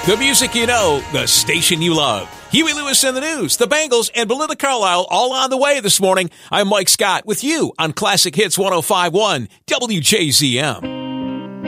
The music you know, the station you love. Huey Lewis in the news, the Bengals, and Belinda Carlisle all on the way this morning. I'm Mike Scott with you on Classic Hits 105.1 WJZM.